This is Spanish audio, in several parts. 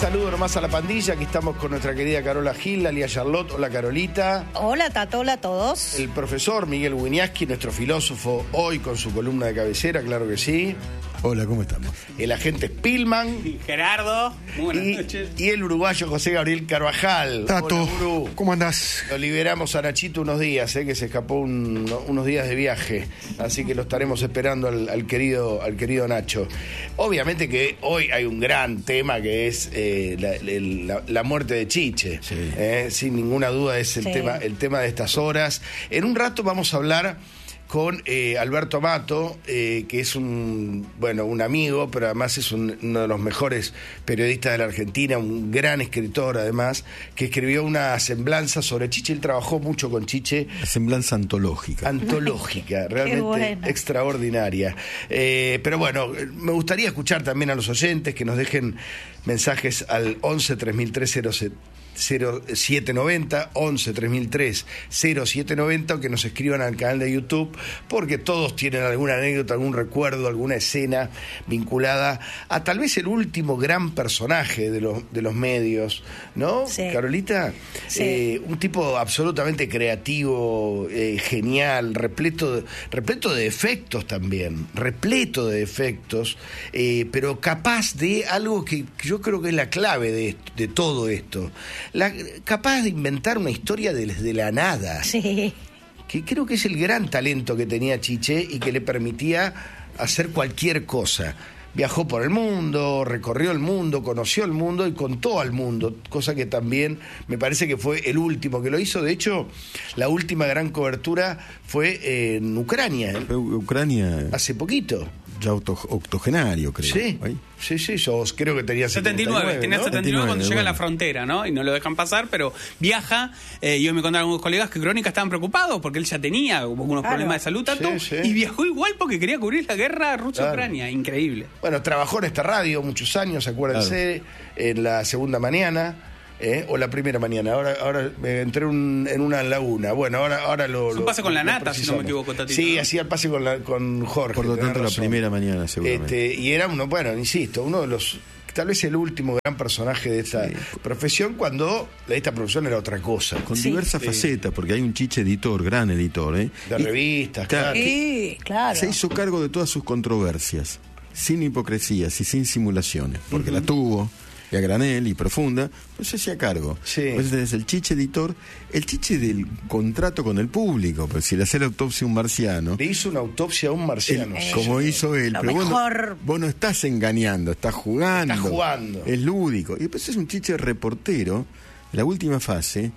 Saludo nomás a la pandilla. Aquí estamos con nuestra querida Carola Gil, alias Charlotte. Hola, Carolita. Hola, Tato. Hola a todos. El profesor Miguel Wiñaski, nuestro filósofo, hoy con su columna de cabecera, claro que sí. Hola, ¿cómo estamos? El agente Spillman. Gerardo, muy buenas noches. Y el uruguayo José Gabriel Carvajal. Tato, Hola, ¿cómo andás? Lo liberamos a Nachito unos días, que se escapó unos días de viaje. Así que lo estaremos esperando al querido Nacho. Obviamente que hoy hay un gran tema que es la muerte de Chiche. Sí. Sin ninguna duda es el tema de estas horas. En un rato vamos a hablar con Alberto Amato, que es un amigo, pero además es uno de los mejores periodistas de la Argentina, un gran escritor además, que escribió una semblanza sobre Chiche. Él trabajó mucho con Chiche. La semblanza antológica. Antológica, realmente extraordinaria. Pero bueno, me gustaría escuchar también a los oyentes que nos dejen mensajes al 11 3003 0790, 11 3003 0790, o que nos escriban al canal de YouTube, porque todos tienen alguna anécdota, algún recuerdo, alguna escena vinculada a tal vez el último gran personaje de los medios, ¿no? Sí. Carolita, sí. Un tipo absolutamente creativo, genial, repleto de defectos también, pero capaz de algo que yo creo que es la clave de todo esto. Capaz de inventar una historia desde la nada. Sí. Que creo que es el gran talento que tenía Chiche y que le permitía hacer cualquier cosa. Viajó por el mundo, recorrió el mundo, conoció el mundo y contó al mundo, cosa que también me parece que fue el último que lo hizo. De hecho, la última gran cobertura fue en Ucrania. Ucrania. Hace poquito. Ya octogenario, creo. Sí, yo creo que tenía 79, tenía 79 cuando llega a la frontera, ¿no? Y no lo dejan pasar, pero viaja. Yo me contaron algunos colegas que Crónica estaban preocupados porque él ya tenía algunos problemas de salud, tanto, y viajó igual porque quería cubrir la guerra Rusia-Ucrania. Increíble. Bueno, trabajó en esta radio muchos años, acuérdense, en la segunda mañana. O la primera mañana, ahora me entré en una laguna. Bueno, ahora lo... Un pase con la nata, si no me equivoco, Tatito. Sí, hacía el pase con Jorge. Por lo tanto, la primera mañana, seguramente. Y era uno de los... Tal vez el último gran personaje de esta profesión, cuando esta profesión era otra cosa. Con diversas facetas, porque hay un Chiche editor, gran editor. De revistas, claro. Sí, claro. Se hizo cargo de todas sus controversias, sin hipocresías y sin simulaciones, porque la tuvo... y a granel y profunda, pues se hacía cargo. Sí. Entonces el Chiche editor, el Chiche del contrato con el público, pues si le hace la autopsia a un marciano. Le hizo una autopsia a un marciano. Como hizo él, pero vos no estás engañando, estás jugando. Es lúdico. Y después es un Chiche reportero, la última fase,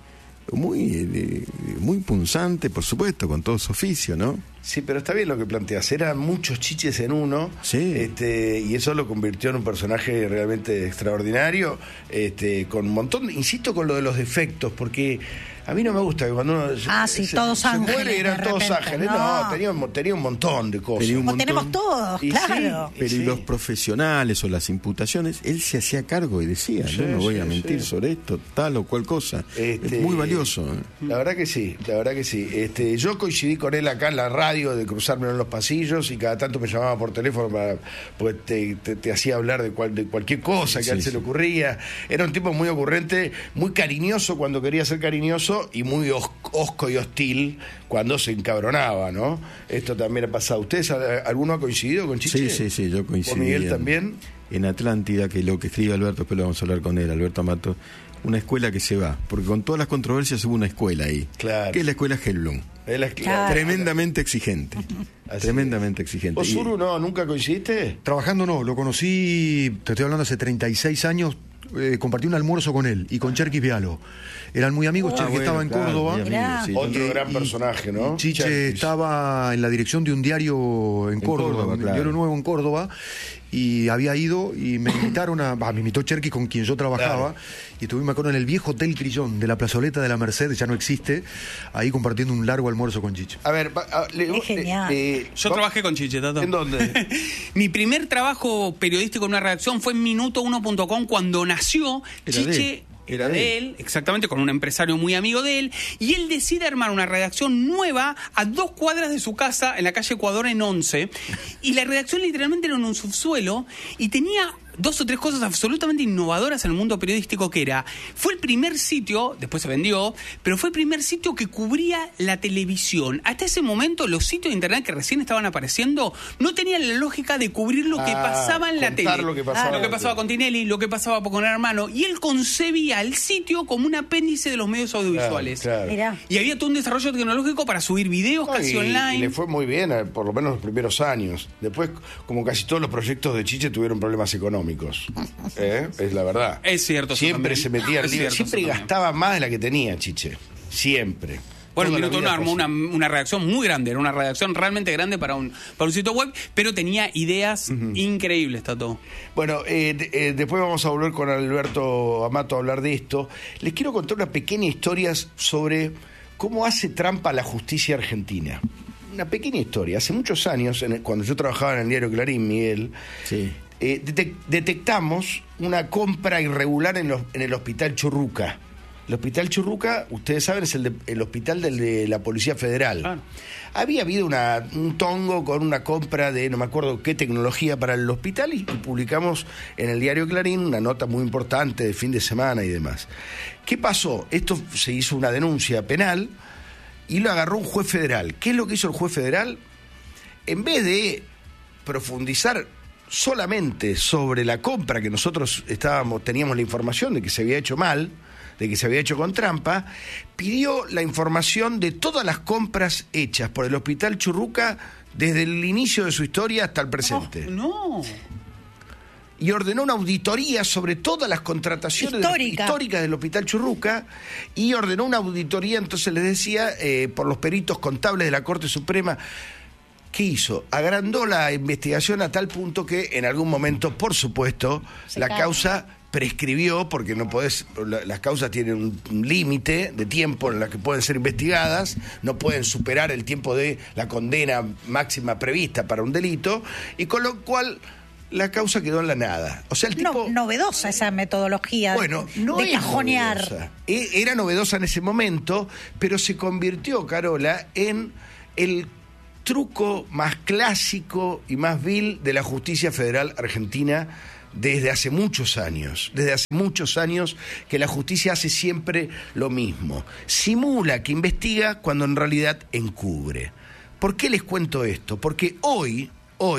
muy punzante, por supuesto, con todo su oficio, ¿no? Sí, pero está bien lo que planteas. Eran muchos chiches en uno, y eso lo convirtió en un personaje realmente extraordinario, con un montón, insisto con lo de los defectos, porque a mí no me gusta que cuando uno todos se ángeles, muere eran todos ángeles. No, tenía un montón de cosas. Tenemos todos, claro. Pero y los profesionales o las imputaciones, él se hacía cargo y decía, no voy a mentir sobre esto, tal o cual cosa. Es muy valioso. La verdad que sí. Yo coincidí con él acá en la radio, de cruzarme en los pasillos, y cada tanto me llamaba por teléfono pues te hacía hablar de cualquier cosa que a él se le ocurría. Era un tipo muy ocurrente, muy cariñoso cuando quería ser cariñoso, y muy hosco y hostil cuando se encabronaba, ¿no? Esto también ha pasado. ¿Ustedes, alguno ha coincidido con Chiche? Sí, yo coincidí. ¿Con Miguel también? En Atlántida, que lo que escribe Alberto, después lo vamos a hablar con él, Alberto Amato, una escuela que se va, porque con todas las controversias hubo una escuela ahí, que es la escuela Hellblum. Tremendamente exigente. Tremendamente exigente. ¿Vos, Uru, nunca coincidiste? Trabajando no, lo conocí, te estoy hablando hace 36 años, compartí un almuerzo con él y con Cherkis Vialo. Eran muy amigos, Cherkis estaba en Córdoba. Otro gran personaje, ¿no? Chiche estaba en la dirección de un diario en Córdoba, un diario nuevo en Córdoba, y había ido y me invitaron me invitó Cherkis, con quien yo trabajaba, y estuvimos, me acuerdo, en el viejo Hotel Crillón de la plazoleta de la Merced, ya no existe, ahí compartiendo un largo almuerzo con Chiche. A ver, es genial. Yo trabajé con Chiche, Tato. ¿En dónde? Mi primer trabajo periodístico en una redacción fue en Minuto1.com, cuando nació Chiche. Era de él, exactamente, con un empresario muy amigo de él, y él decide armar una redacción nueva a 2 cuadras de su casa en la calle Ecuador en 11, y la redacción literalmente era en un subsuelo, y tenía 2 o 3 cosas absolutamente innovadoras en el mundo periodístico, que fue el primer sitio, después se vendió, pero fue el primer sitio que cubría la televisión. Hasta ese momento los sitios de internet que recién estaban apareciendo no tenían la lógica de cubrir lo que pasaba en la tele. Lo que pasaba con Tinelli, lo que pasaba con Hermano, y él concebía el sitio como un apéndice de los medios audiovisuales. Claro. Y había todo un desarrollo tecnológico para subir videos casi online. Y le fue muy bien, por lo menos los primeros años. Después, como casi todos los proyectos de Chiche, tuvieron problemas económicos. Es la verdad. Es cierto. Siempre se metía al líder, siempre gastaba más de la que tenía Chiche. Siempre. Bueno, Minuto Uno armó una redacción muy grande, era una redacción realmente grande para un sitio web, pero tenía ideas increíbles, Tato. Bueno, después vamos a volver con Alberto Amato a hablar de esto. Les quiero contar una pequeña historia sobre cómo hace trampa la justicia argentina. Una pequeña historia. Hace muchos años, cuando yo trabajaba en el diario Clarín, Miguel, sí. Detectamos una compra irregular en el Hospital Churruca. El Hospital Churruca, ustedes saben, es el hospital de la Policía Federal. Claro. Había habido un tongo con una compra de no me acuerdo qué tecnología para el hospital y publicamos en el diario Clarín una nota muy importante de fin de semana y demás. ¿Qué pasó? Esto se hizo una denuncia penal y lo agarró un juez federal. ¿Qué es lo que hizo el juez federal? En vez de profundizar solamente sobre la compra que nosotros teníamos la información de que se había hecho mal, de que se había hecho con trampa, pidió la información de todas las compras hechas por el Hospital Churruca desde el inicio de su historia hasta el presente. ¡No! Y ordenó una auditoría sobre todas las contrataciones históricas del Hospital Churruca y ordenó una auditoría, entonces les decía, por los peritos contables de la Corte Suprema. ¿Qué hizo? Agrandó la investigación a tal punto que en algún momento, por supuesto, causa prescribió, porque no podés, las causas tienen un límite de tiempo en la que pueden ser investigadas, no pueden superar el tiempo de la condena máxima prevista para un delito, y con lo cual la causa quedó en la nada. O sea, el tipo... novedosa esa metodología de cajonear. Novedosa. Era novedosa en ese momento, pero se convirtió, Carola, en el truco más clásico y más vil de la justicia federal argentina desde hace muchos años. Desde hace muchos años que la justicia hace siempre lo mismo. Simula que investiga cuando en realidad encubre. ¿Por qué les cuento esto? Porque hoy,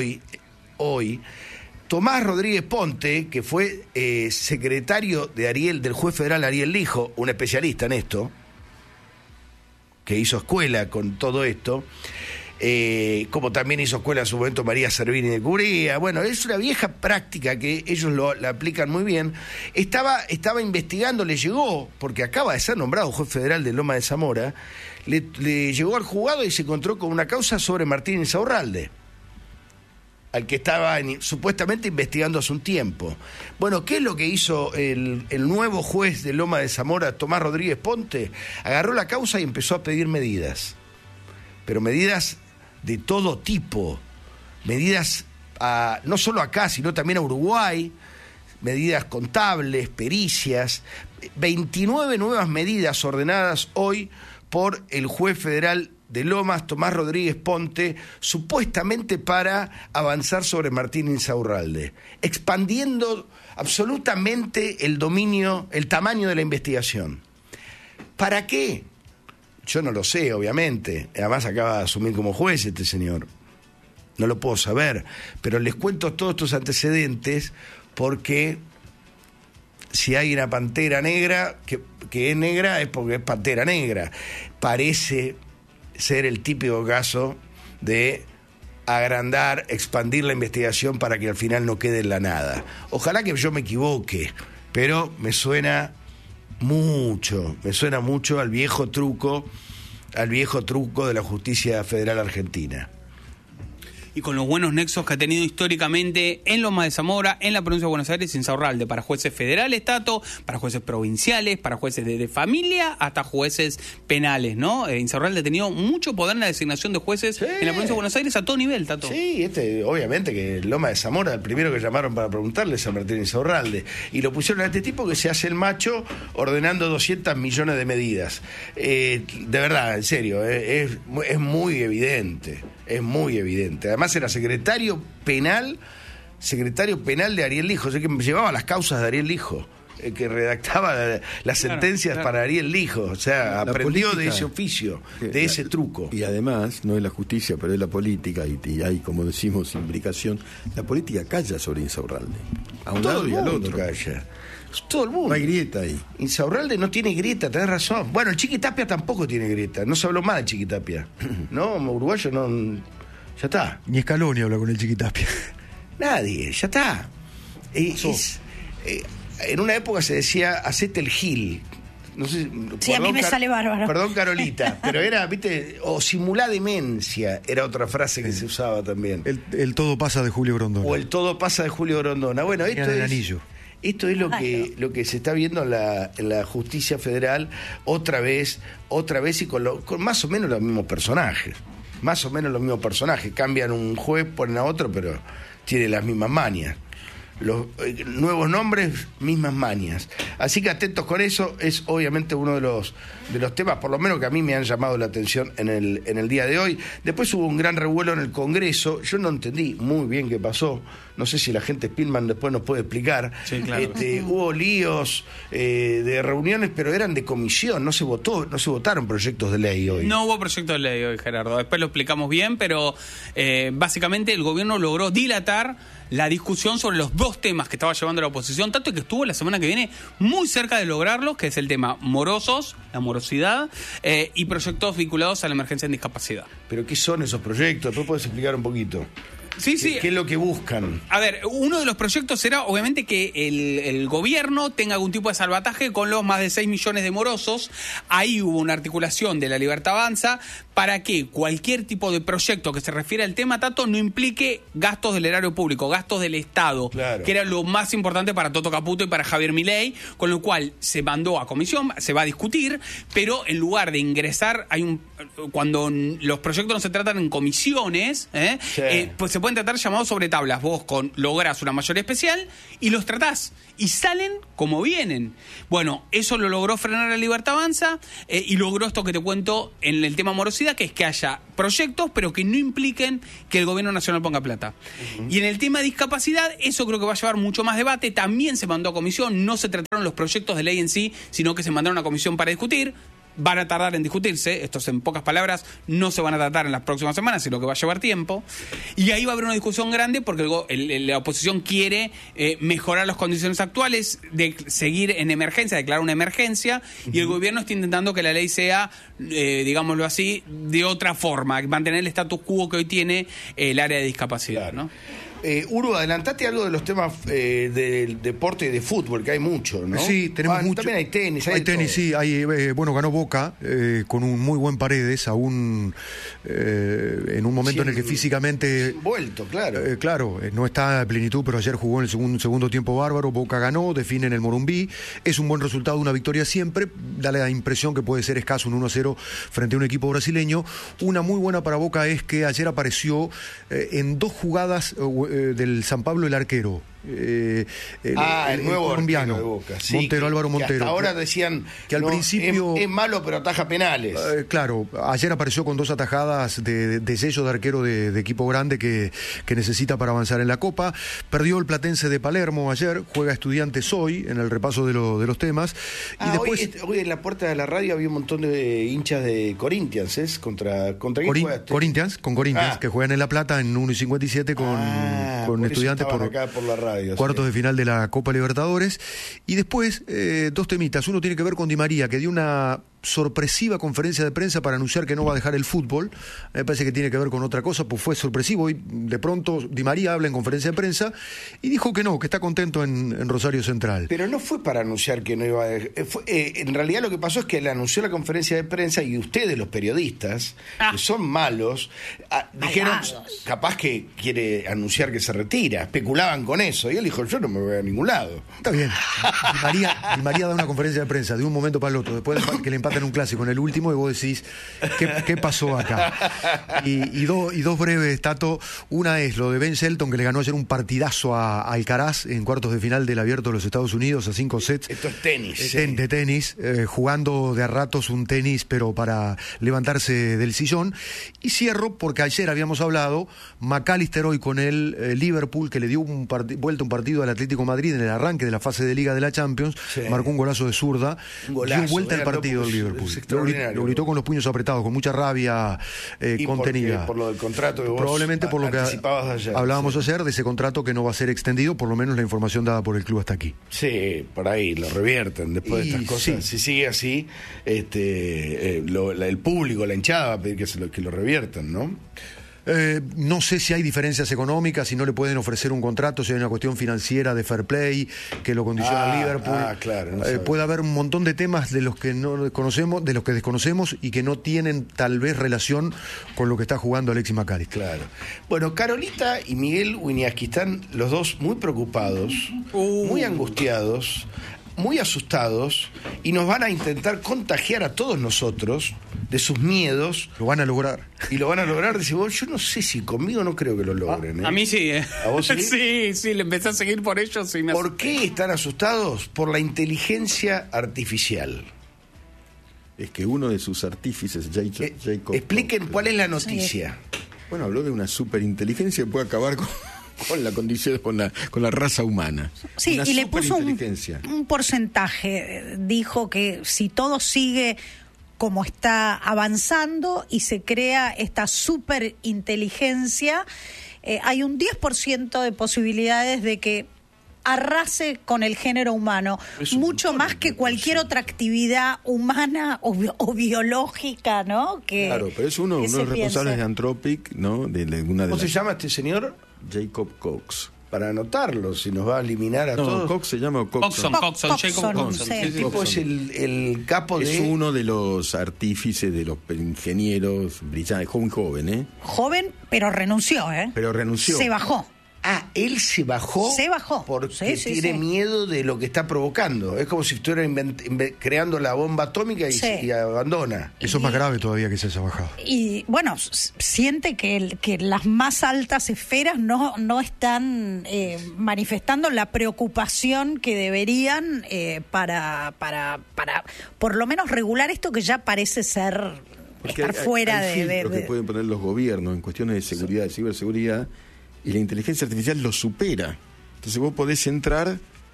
Tomás Rodríguez Ponte, que fue secretario del juez federal Ariel Lijo, un especialista en esto, que hizo escuela con todo esto, como también hizo escuela en su momento María Servini de Cubría. Bueno, es una vieja práctica que ellos la aplican muy bien. Estaba investigando, le llegó, porque acaba de ser nombrado juez federal de Loma de Zamora, le llegó al juzgado y se encontró con una causa sobre Martín Insaurralde, al que estaba supuestamente investigando hace un tiempo. Bueno, ¿qué es lo que hizo el nuevo juez de Loma de Zamora, Tomás Rodríguez Ponte? Agarró la causa y empezó a pedir medidas. Pero medidas de todo tipo, medidas no solo acá, sino también a Uruguay, medidas contables, pericias, 29 nuevas medidas ordenadas hoy por el juez federal de Lomas, Tomás Rodríguez Ponte, supuestamente para avanzar sobre Martín Insaurralde, expandiendo absolutamente el tamaño de la investigación. ¿Para qué? Yo no lo sé, obviamente. Además acaba de asumir como juez este señor. No lo puedo saber. Pero les cuento todos estos antecedentes porque si hay una pantera negra que es negra es porque es pantera negra. Parece ser el típico caso de agrandar, expandir la investigación para que al final no quede en la nada. Ojalá que yo me equivoque, pero me suena mucho al viejo truco de la justicia federal argentina. Y con los buenos nexos que ha tenido históricamente en Loma de Zamora, en la provincia de Buenos Aires, Insaurralde, para jueces federales, Tato, para jueces provinciales, para jueces de familia, hasta jueces penales, ¿no? Insaurralde ha tenido mucho poder en la designación de jueces en la provincia de Buenos Aires a todo nivel, Tato. Sí, obviamente que Loma de Zamora, el primero que llamaron para preguntarle es a Martín Insaurralde, y lo pusieron a este tipo que se hace el macho ordenando 200 millones de medidas. De verdad, en serio, es muy evidente. Es muy evidente. Además era secretario penal secretario penal de Ariel Lijo, o sea, que llevaba las causas de Ariel Lijo, que redactaba las sentencias para Ariel Lijo, o sea, aprendió política, de ese oficio, de ese truco. Y además, no es la justicia, pero es la política, y hay, como decimos, imbricación. La política calla sobre Insaurralde, a un lado y al otro. Calla. Todo el mundo. No hay grieta ahí. Insaurralde no tiene grieta, tenés razón. Bueno, el Chiquitapia tampoco tiene grieta, no se habló más de Chiquitapia. No, uruguayo no... Ya está. Ni Scaloni habla con el Chiquitapia. Nadie, ya está. En una época se decía, hacete el gil. No sé, sí, a mí me sale bárbaro. Perdón, Carolita, pero era, viste, o simulá demencia, era otra frase que se usaba también. El todo pasa de Julio Grondona. O el todo pasa de Julio Grondona. Bueno, esto es lo que se está viendo en la justicia federal otra vez y con más o menos los mismos personajes. Más o menos los mismos personajes. Cambian un juez, ponen a otro, pero tiene las mismas mañas. Los nuevos nombres, mismas mañas. Así que atentos con eso, es obviamente uno de los temas, por lo menos que a mí me han llamado la atención en el día de hoy. Después hubo un gran revuelo en el Congreso, yo no entendí muy bien qué pasó, no sé si la gente Spillman después nos puede explicar. Sí, claro. Hubo líos de reuniones, pero eran de comisión, no se votaron proyectos de ley hoy. No hubo proyectos de ley hoy, Gerardo, después lo explicamos bien, pero básicamente el gobierno logró dilatar la discusión sobre los dos temas que estaba llevando la oposición, tanto que estuvo la semana que viene muy cerca de lograrlo, que es el tema morosos, la morosidad, y proyectos vinculados a la emergencia en discapacidad. ¿Pero qué son esos proyectos? ¿Tú puedes explicar un poquito? Sí. ¿Qué es lo que buscan? A ver, uno de los proyectos será, obviamente, que el gobierno tenga algún tipo de salvataje con los más de 6 millones de morosos. Ahí hubo una articulación de La Libertad Avanza para que cualquier tipo de proyecto que se refiera al tema, Tato, no implique gastos del erario público, gastos del Estado, claro, que era lo más importante para Toto Caputo y para Javier Milei, con lo cual se mandó a comisión, se va a discutir, pero en lugar de ingresar, cuando los proyectos no se tratan en comisiones, pues se pueden tratar llamados sobre tablas. Vos lográs una mayoría especial y los tratás y salen como vienen. Bueno, eso lo logró frenar La Libertad Avanza y logró esto que te cuento en el tema morosidad, que es que haya proyectos pero que no impliquen que el gobierno nacional ponga plata. Y en el tema de discapacidad, eso creo que va a llevar mucho más debate. También se mandó a comisión, no se trataron los proyectos de ley en sí, sino que se mandaron a comisión para discutir. Van a tardar en discutirse, estos en pocas palabras no se van a tratar en las próximas semanas, sino que va a llevar tiempo, y ahí va a haber una discusión grande porque la oposición quiere mejorar las condiciones actuales, de seguir en emergencia, declarar una emergencia, y el gobierno está intentando que la ley sea, digámoslo así, de otra forma, mantener el status quo que hoy tiene el área de discapacidad, ¿no? Uru, adelantate algo de los temas del deporte y de fútbol, que hay mucho, ¿no? Sí, tenemos mucho. También hay tenis. Hay tenis, sí. Bueno, ganó Boca con un muy buen Paredes, aún en un momento en el que físicamente... Vuelto, claro. Claro, no está a plenitud, pero ayer jugó en el segundo tiempo bárbaro. Boca ganó, define en el Morumbí. Es un buen resultado, una victoria siempre. Da la impresión que puede ser escaso un 1-0 frente a un equipo brasileño. Una muy buena para Boca es que ayer apareció en dos jugadas del San Pablo el arquero. El nuevo colombiano de Boca, sí, Montero, Álvaro Montero. Hasta ahora decían que al principio es malo, pero ataja penales. Claro, ayer apareció con dos atajadas de sello de arquero de equipo grande que necesita para avanzar en la Copa. Perdió el Platense de Palermo ayer, juega Estudiantes hoy en el repaso de los temas. Y después hoy en la puerta de la radio había un montón de hinchas de Corinthians, ¿es? ¿Contra quién jugaste? Corinthians, que juegan en La Plata en 1:57 con Estudiantes por la radio. Cuartos de final de la Copa Libertadores. Y después, dos temitas. Uno tiene que ver con Di María, que dio una sorpresiva conferencia de prensa para anunciar que no va a dejar el fútbol. Me parece que tiene que ver con otra cosa, pues fue sorpresivo. Y de pronto Di María habla en conferencia de prensa y dijo que no, que está contento en Rosario Central. Pero no fue para anunciar que no iba a dejar. En realidad lo que pasó es que le anunció la conferencia de prensa y ustedes, los periodistas, que son malos, dijeron, capaz que quiere anunciar que se retira. Especulaban con eso. Y él dijo, yo no me voy a ningún lado. Está bien. Di María da una conferencia de prensa de un momento para el otro, después que le empatan empatan un clásico en el último y vos decís, ¿qué pasó acá? Y dos breves, Tato. Una es lo de Ben Shelton, que le ganó ayer un partidazo a Alcaraz en cuartos de final del Abierto de los Estados Unidos a 5 sets. Esto es tenis. De tenis, jugando de a ratos un tenis, pero para levantarse del sillón. Y cierro porque ayer habíamos hablado, McAllister hoy con el Liverpool, que le dio vuelta un partido al Atlético Madrid en el arranque de la fase de Liga de la Champions, marcó un golazo de zurda, dio vuelta al partido del Liverpool. Lo gritó con los puños apretados, con mucha rabia contenida. Por lo del contrato que vos probablemente por lo que ayer, hablábamos ayer, de ese contrato que no va a ser extendido, por lo menos la información dada por el club hasta aquí. Sí, por ahí lo revierten después de estas cosas. Si sigue así, el público, la hinchada va a pedir que lo reviertan, ¿no? No sé si hay diferencias económicas, si no le pueden ofrecer un contrato, si hay una cuestión financiera de fair play que lo condiciona al Liverpool. Claro, puede haber un montón de temas de los que no conocemos, de los que desconocemos y que no tienen tal vez relación con lo que está jugando Alexis McAllister. Claro. Bueno, Carolita y Miguel Wieniawski están los dos muy preocupados, muy angustiados, muy asustados, y nos van a intentar contagiar a todos nosotros de sus miedos. Lo van a lograr. Y lo van a lograr, dice vos, yo no sé si conmigo no creo que lo logren. A mí sí, ¿A vos sí? Sí, le empecé a seguir por ellos. Y ¿Por qué están asustados? Por la inteligencia artificial. Es que uno de sus artífices, Jacob... Expliquen cuál es la noticia. Sí. Bueno, habló de una superinteligencia que puede acabar con la condición, con la raza humana. Sí, y le puso un porcentaje. Dijo que si todo sigue como está avanzando y se crea esta superinteligencia, hay un 10% de posibilidades de que arrase con el género humano, mucho más que cualquier otra actividad humana o biológica, ¿no? Claro, pero es uno de los responsables de Anthropic, ¿no? ¿Cómo se llama este señor? Jacob Cox. Para anotarlo, si nos va a eliminar a todos. Cox se llama Coxon. Jacob Coxon. Sí. El tipo es el capo Es uno de los artífices, de los ingenieros brillantes, joven, Joven, pero renunció, Pero renunció. Se bajó. Él se bajó. Se bajó. Porque tiene miedo de lo que está provocando. Es como si estuviera creando la bomba atómica y abandona. Eso es más grave todavía que se haya bajado. Y bueno, siente que las más altas esferas no están manifestando la preocupación que deberían para por lo menos regular esto que ya parece ser estar fuera de lo que pueden poner los gobiernos en cuestiones de seguridad, de ciberseguridad. Y la inteligencia artificial lo supera. Entonces vos podés entrar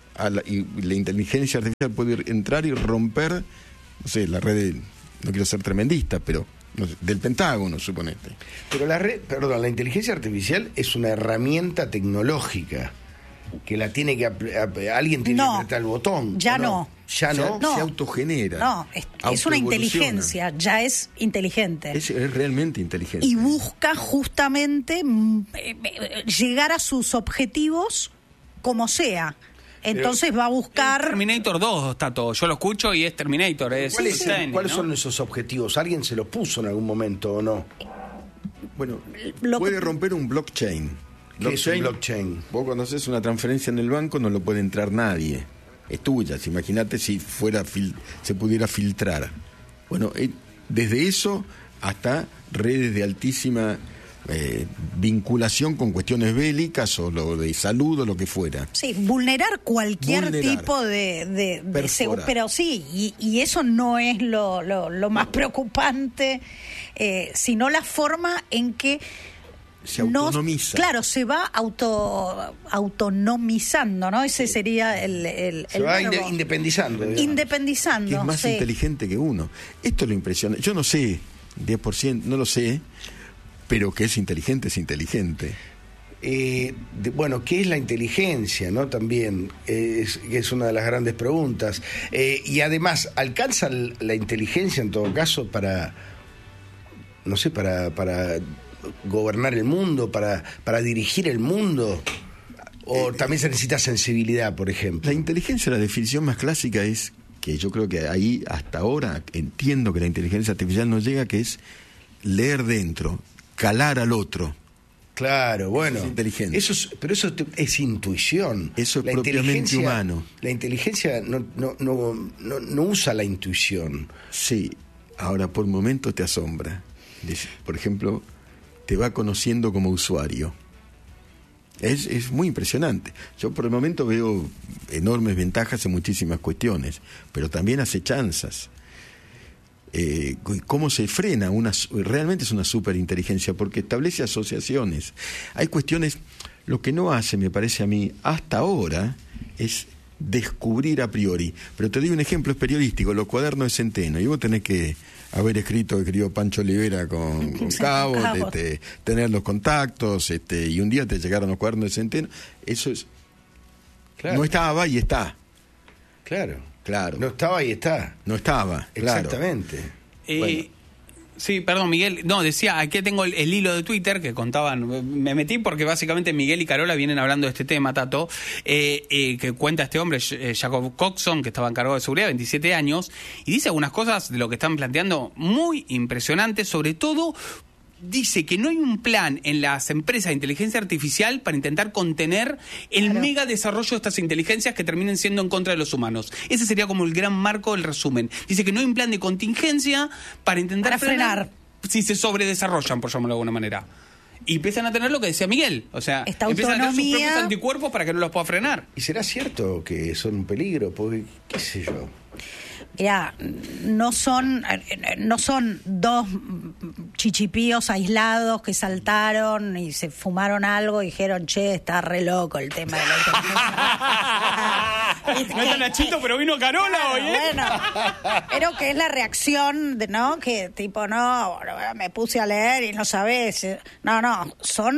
y la inteligencia artificial puede entrar y romper, no sé, la red no quiero ser tremendista, pero no sé, del Pentágono, suponete. Pero la inteligencia artificial es una herramienta tecnológica que la tiene que alguien tiene que apretar el botón. Ya no. Se autogenera. No, es una inteligencia, ya es inteligente. Es realmente inteligente. Y busca justamente llegar a sus objetivos como sea. Entonces va a buscar... Terminator 2, Tato. Yo lo escucho y es Terminator. ¿Cuáles son esos objetivos? ¿Alguien se los puso en algún momento o no? Bueno, puede romper un blockchain. ¿Qué es un blockchain? Vos cuando haces una transferencia en el banco no lo puede entrar nadie. Es tuya. Imagínate si se pudiera filtrar. Bueno, desde eso hasta redes de altísima vinculación con cuestiones bélicas o lo de salud o lo que fuera. Sí, vulnerar cualquier tipo de pero sí, y eso no es lo más preocupante, sino la forma en que se autonomiza. Claro, se va autonomizando, ¿no? Ese sería se va independizando. Independizando. Que es más inteligente que uno. Esto lo impresiona. Yo no sé, 10%, no lo sé, pero que es inteligente, es inteligente. Bueno, ¿qué es la inteligencia? ¿No? También es una de las grandes preguntas. Y además, ¿alcanza la inteligencia en todo caso para gobernar el mundo, para dirigir el mundo? ¿O también se necesita sensibilidad, por ejemplo? La inteligencia, la definición más clásica es, que yo creo que ahí hasta ahora entiendo que la inteligencia artificial no llega, que es leer dentro, calar al otro, Claro, bueno. Eso es inteligencia. Pero eso es intuición. Eso es propiamente humano. La inteligencia no usa la intuición. Sí, ahora por momentos te asombra. Por ejemplo, te va conociendo como usuario. Es muy impresionante. Yo por el momento veo enormes ventajas en muchísimas cuestiones, pero también acechanzas. Cómo se frena realmente es una superinteligencia, porque establece asociaciones. Hay cuestiones, lo que no hace, me parece a mí, hasta ahora, es descubrir a priori. Pero te doy un ejemplo, es periodístico, los cuadernos de Centeno, y vos tenés que haber escrito Pancho Olivera con Cabo, tener los contactos, y un día te llegaron los cuadernos de Centeno. Eso es... Claro. No estaba y está. Claro. No estaba y está. No estaba, exactamente. Bueno. Sí, perdón, Miguel. No, decía, aquí tengo el hilo de Twitter que contaban. Me metí porque básicamente Miguel y Carola vienen hablando de este tema, Tato, que cuenta este hombre, Jacob Coxon, que estaba encargado de seguridad, 27 años, y dice algunas cosas de lo que están planteando muy impresionantes, sobre todo... Dice que no hay un plan en las empresas de inteligencia artificial para intentar contener el mega desarrollo de estas inteligencias que terminen siendo en contra de los humanos. Ese sería como el gran marco del resumen. Dice que no hay un plan de contingencia para intentar frenar si se sobredesarrollan, por llamarlo de alguna manera. Y empiezan a tener lo que decía Miguel. O sea, empiezan a tener sus propios anticuerpos para que no los pueda frenar. ¿Y será cierto que son un peligro? Porque, qué sé yo... Ya, no son dos chichipíos aislados que saltaron y se fumaron algo y dijeron, che, está re loco el tema de la inteligencia. No está Nachito, pero vino Carola hoy, ¿eh? Bueno, pero que es la reacción, ¿no? Que tipo, no, me puse a leer y no sabés. No,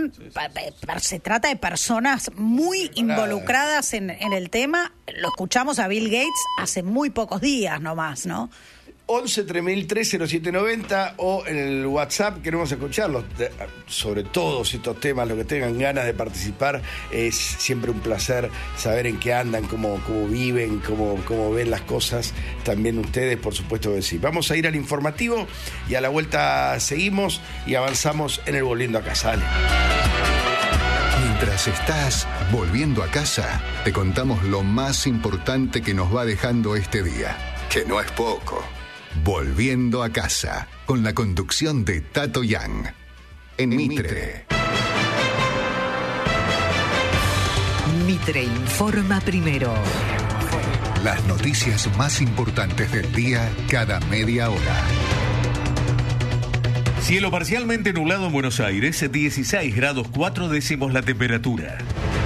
se trata de personas muy involucradas en el tema. Lo escuchamos a Bill Gates hace muy pocos días nomás, ¿no? 11-3000-30790 o en el WhatsApp, queremos escucharlos sobre todos estos temas, lo que tengan ganas de participar. Es siempre un placer saber en qué andan, cómo viven, cómo ven las cosas, también ustedes, por supuesto que sí. Vamos a ir al informativo y a la vuelta seguimos y avanzamos en el Volviendo a Casa. Dale. Mientras estás volviendo a casa, te contamos lo más importante que nos va dejando este día, que no es poco. Volviendo a casa, con la conducción de Tato Yang. En Mitre. Mitre informa primero. Las noticias más importantes del día cada media hora. Cielo parcialmente nublado en Buenos Aires, 16 grados 4 décimos la temperatura.